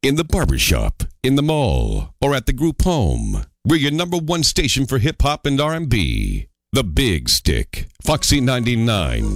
in the barbershop, in the mall, or at the group home. We're your number one station for hip-hop and R&B. The Big Stick, Foxy 99.